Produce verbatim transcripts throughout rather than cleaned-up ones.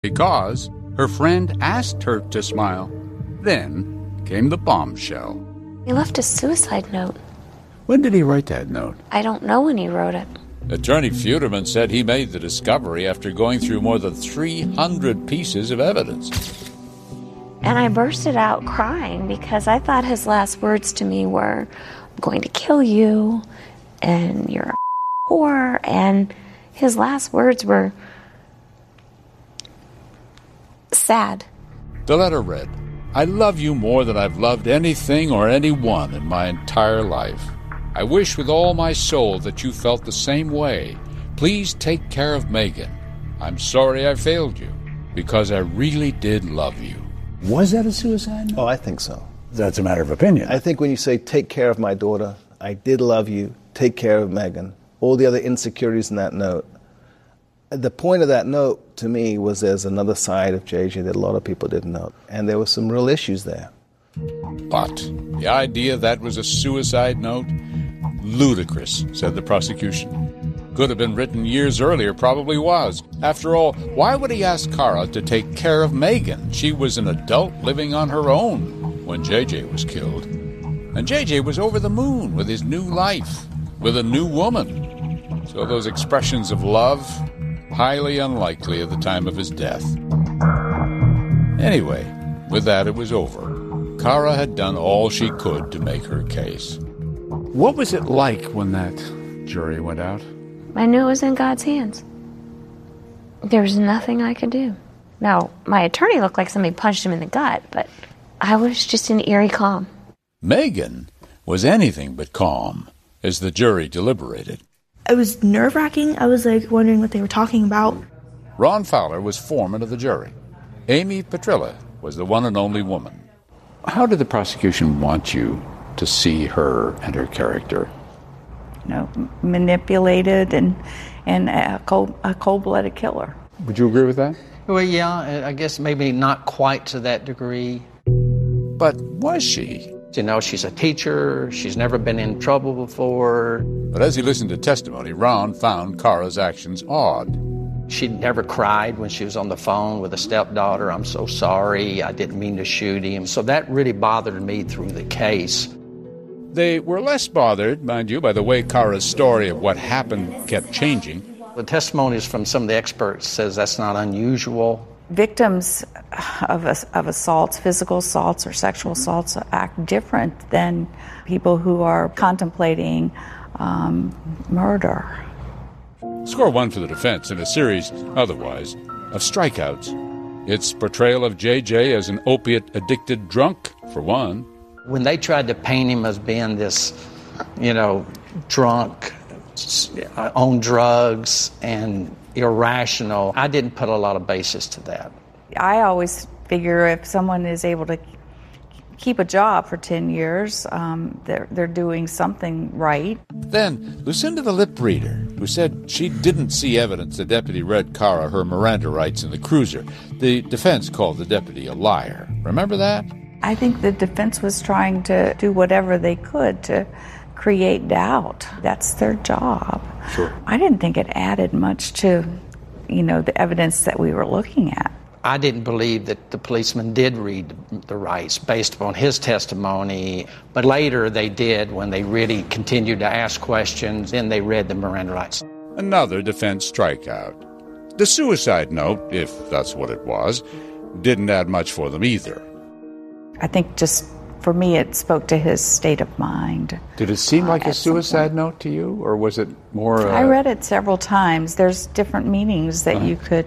because her friend asked her to smile. Then came the bombshell. He left a suicide note. When did he write that note? I don't know when he wrote it. Attorney Feuderman said he made the discovery after going through more than three hundred pieces of evidence. And I bursted out crying because I thought his last words to me were, I'm going to kill you, and you're a whore. And his last words were sad. The letter read, I love you more than I've loved anything or anyone in my entire life. I wish with all my soul that you felt the same way. Please take care of Megan. I'm sorry I failed you, because I really did love you. Was that a suicide note? Oh, I think so. That's a matter of opinion. I think when you say, take care of my daughter, I did love you, take care of Megan, all the other insecurities in that note. The point of that note, to me, was there's another side of J J that a lot of people didn't know. And there were some real issues there. But the idea that was a suicide note? Ludicrous, said the prosecution. Could have been written years earlier, probably was. After all, why would he ask Kara to take care of Megan? She was an adult living on her own when J J was killed. And J J was over the moon with his new life, with a new woman. So those expressions of love, highly unlikely at the time of his death. Anyway, with that it was over. Kara had done all she could to make her case. What was it like when that jury went out? I knew it was in God's hands. There was nothing I could do. Now, my attorney looked like somebody punched him in the gut, but I was just in eerie calm. Megan was anything but calm as the jury deliberated. It was nerve-wracking. I was like wondering what they were talking about. Ron Fowler was foreman of the jury. Amy Petrilla was the one and only woman. How did the prosecution want you to see her and her character? You know, manipulated and and a cold a cold-blooded killer. Would you agree with that? Well, yeah, I guess maybe not quite to that degree. But was she? You know, she's a teacher. She's never been in trouble before. But as he listened to testimony, Ron found Kara's actions odd. She never cried when she was on the phone with a stepdaughter. I'm so sorry. I didn't mean to shoot him. So that really bothered me through the case. They were less bothered, mind you, by the way Kara's story of what happened kept changing. The testimonies from some of the experts says that's not unusual. Victims of of assaults, physical assaults or sexual assaults, act different than people who are contemplating um, murder. Score one for the defense in a series, otherwise, of strikeouts. Its portrayal of J J as an opiate-addicted drunk, for one. When they tried to paint him as being this, you know, drunk, on drugs, and irrational, I didn't put a lot of basis to that. I always figure if someone is able to keep a job for ten years, um, they're, they're doing something right. Then, Lucinda the lip reader, who said she didn't see evidence the deputy read Kara her Miranda rights in the cruiser. The defense called the deputy a liar. Remember that? I think the defense was trying to do whatever they could to create doubt. That's their job. Sure. I didn't think it added much to, you know, the evidence that we were looking at. I didn't believe that the policeman did read the rights based upon his testimony, but later they did when they really continued to ask questions, then they read the Miranda rights. Another defense strikeout. The suicide note, if that's what it was, didn't add much for them either. I think just for me it spoke to his state of mind. Did it seem uh, like a suicide note to you, or was it more... Uh... I read it several times. There's different meanings that uh-huh. you could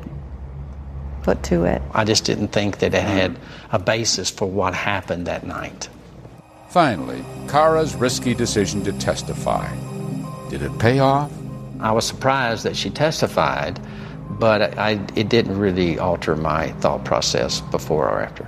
put to it. I just didn't think that it had a basis for what happened that night. Finally, Kara's risky decision to testify. Did it pay off? I was surprised that she testified, but I, it didn't really alter my thought process before or after.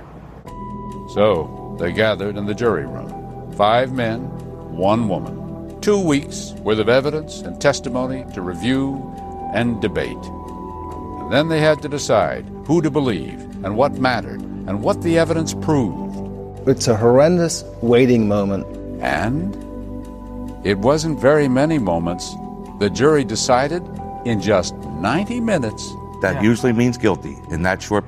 So they gathered in the jury room. Five men, one woman. Two weeks worth of evidence and testimony to review and debate. And then they had to decide who to believe and what mattered and what the evidence proved. It's a horrendous waiting moment. And it wasn't very many moments. The jury decided in just ninety minutes that Yeah. usually means guilty in that short